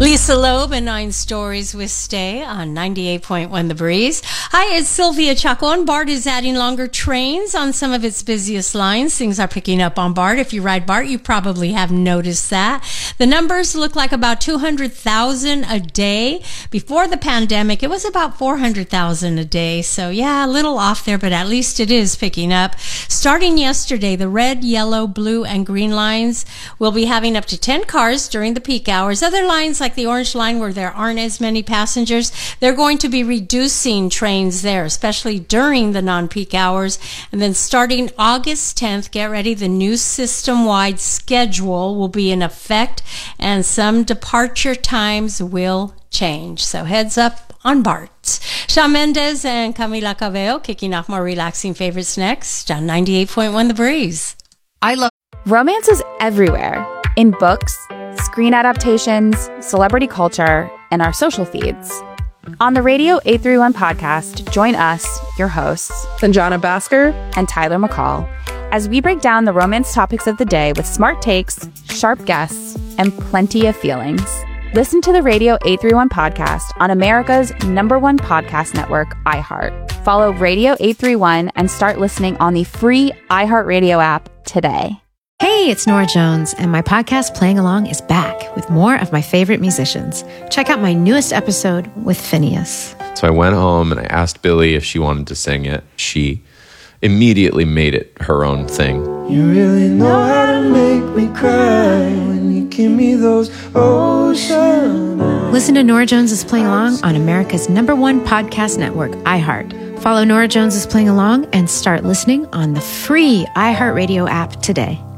Lisa Loeb and 9 Stories with Stay on 98.1 The Breeze. Hi, it's Sylvia Chacon. BART is adding longer trains on some of its busiest lines. Things are picking up on BART. If you ride BART, you probably have noticed that. The numbers look like about 200,000 a day. Before the pandemic, it was about 400,000 a day. So yeah, a little off there, but at least it is picking up. Starting yesterday, the red, yellow, blue, and green lines will be having up to 10 cars during the peak hours. Other lines like the orange line where there aren't as many passengers, they're going to be reducing trains there, especially during the non-peak hours. And then starting August 10th, get ready, the new system-wide schedule will be in effect and some departure times will change. So heads up on BART. Shawn Mendes and Camila Cabello kicking off more relaxing favorites next on 98.1 The Breeze. I love romance is everywhere, in books, screen adaptations, celebrity culture, and our social feeds. On the Radio 831 podcast, join us, your hosts, Sanjana Bhaskar and Tyler McCall, as we break down the romance topics of the day with smart takes, sharp guests, and plenty of feelings. Listen to the Radio 831 podcast on America's #1 podcast network, iHeart. Follow Radio 831 and start listening on the free iHeartRadio app today. Hey, it's Nora Jones, and my podcast Playing Along is back with more of my favorite musicians. Check out my newest episode with Phineas. So I went home and I asked Billy if she wanted to sing it. She immediately made it her own thing. You really know how to make me cry when you give me those ocean eyes. Listen to Nora Jones is Playing Along on America's #1 podcast network, iHeart. Follow Nora Jones is Playing Along and start listening on the free iHeartRadio app today.